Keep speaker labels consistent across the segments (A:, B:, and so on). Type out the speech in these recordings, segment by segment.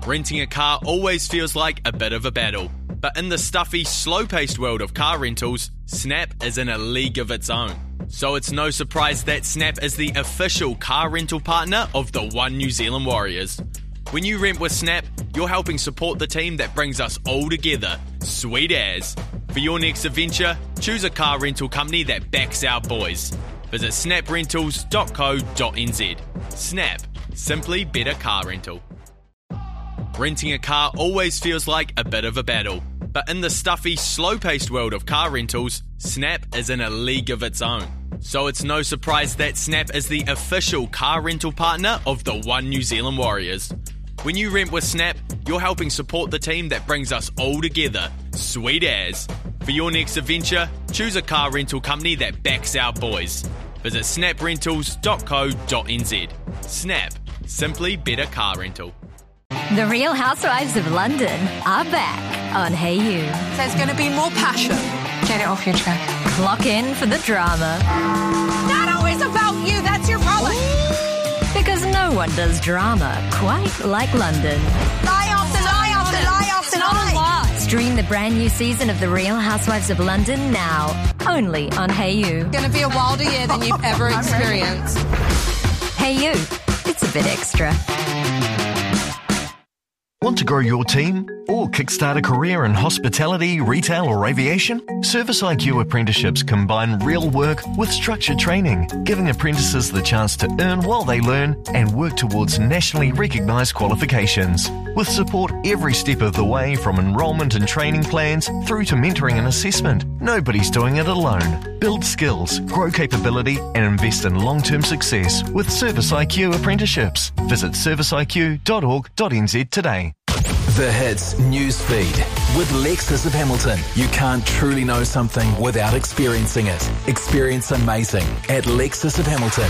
A: Renting a car always feels like a bit of a battle, but in the stuffy, slow-paced world of car rentals, Snap is in a league of its own. So it's no surprise that Snap is the official car rental partner of the One New Zealand Warriors. When you rent with Snap, you're helping support the team that brings us all together. Sweet as. For your next adventure, choose a car rental company that backs our boys. Visit snaprentals.co.nz. Snap. Simply better car rental. Renting a car always feels like a bit of a battle, but in the stuffy, slow-paced world of car rentals, Snap is in a league of its own. So it's no surprise that Snap is the official car rental partner of the One New Zealand Warriors. When you rent with Snap, you're helping support the team that brings us all together. Sweet as. For your next adventure, choose a car rental company that backs our boys. Visit snaprentals.co.nz. Snap. Simply better car rental.
B: The Real Housewives of London are back on Hey You.
C: There's going to be more passion. Get it off your chest.
B: Clock in for the drama.
C: Not always about you, that's your problem.
B: Because no one does drama quite like London.
C: Lie after lie after lie after lie.
B: Stream the brand new season of The Real Housewives of London now, only on Hey You.
C: It's going to be a wilder year than you've ever experienced.
B: Hey You, it's a bit extra.
D: Want to grow your team or kickstart a career in hospitality, retail or aviation? Service IQ apprenticeships combine real work with structured training, giving apprentices the chance to earn while they learn and work towards nationally recognised qualifications. With support every step of the way, from enrolment and training plans through to mentoring and assessment, nobody's doing it alone. Build skills, grow capability and invest in long-term success with Service IQ apprenticeships. Visit serviceiq.org.nz today.
E: The Hits news feed with Lexus of Hamilton. You can't truly know something without experiencing it. Experience amazing at Lexus of Hamilton.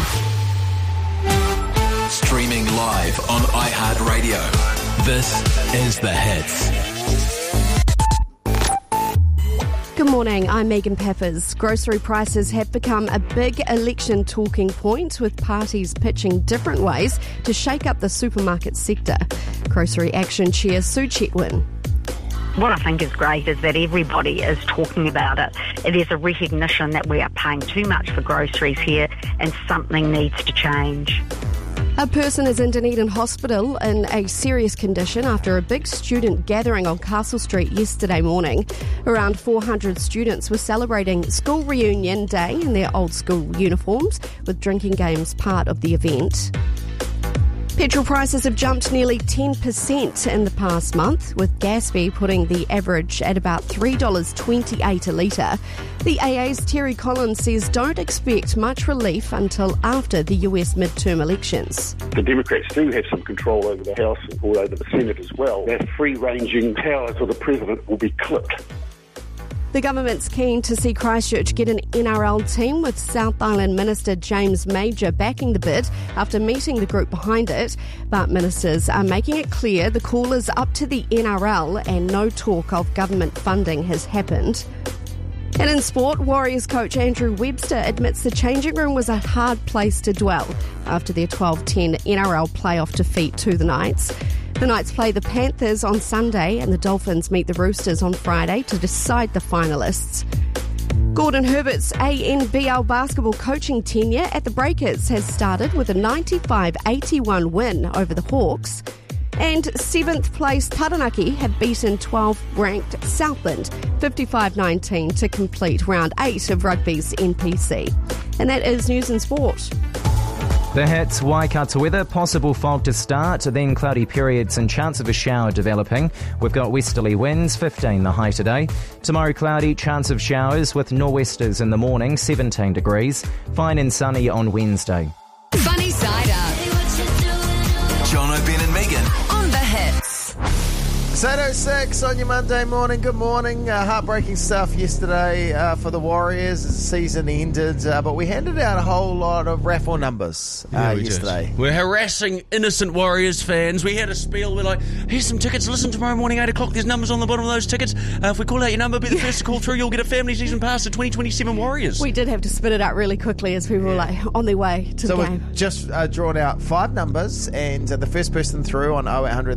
E: Streaming live on iHeartRadio. This is The Hits.
F: Good morning, I'm Megan Paffers. Grocery prices have become a big election talking point, with parties pitching different ways to shake up the supermarket sector. Grocery Action Chair Sue Chetwin.
G: What I think is great is that everybody is talking about it. There's a recognition that we are paying too much for groceries here and something needs to change.
F: A person is in Dunedin Hospital in a serious condition after a big student gathering on Castle Street yesterday morning. Around 400 students were celebrating School Reunion Day in their old school uniforms, with drinking games part of the event. Petrol prices have jumped nearly 10% in the past month, with Gaspy putting the average at about $3.28 a litre. The AA's Terry Collins says don't expect much relief until after the US midterm elections.
H: The Democrats do have some control over the House and all over the Senate as well. Their free-ranging powers of the President will be clipped.
F: The government's keen to see Christchurch get an NRL team, with South Island Minister James Major backing the bid after meeting the group behind it. But ministers are making it clear the call is up to the NRL and no talk of government funding has happened. And in sport, Warriors coach Andrew Webster admits the changing room was a hard place to dwell after their 12-10 NRL playoff defeat to the Knights. The Knights play the Panthers on Sunday and the Dolphins meet the Roosters on Friday to decide the finalists. Gordon Herbert's ANBL basketball coaching tenure at the Breakers has started with a 95-81 win over the Hawks. And 7th place Taranaki have beaten 12th-ranked Southland 55-19 to complete round 8 of rugby's NPC. And that is news and sport.
I: The Hits, Waikato weather, possible fog to start, then cloudy periods and chance of a shower developing. We've got westerly winds, 15 the high today. Tomorrow cloudy, chance of showers with nor'westers in the morning, 17 degrees. Fine and sunny on Wednesday.
J: Funny Side Up.
E: John O'Ben and Megan
J: On The Hits.
K: 8:06 on your Monday morning. Good morning. Heartbreaking stuff yesterday for the Warriors as the season ended, but we handed out a whole lot of raffle numbers yesterday.
L: We're harassing innocent Warriors fans. We had a spiel. We're like, here's some tickets. Listen tomorrow morning, 8 o'clock. There's numbers on the bottom of those tickets. If we call out your number, be the first to call through. You'll get a family season pass to 2027 Warriors.
F: We did have to spit it out really quickly as people were like on their way to the game.
K: So we've just drawn out 5 numbers, and the first person through on 0800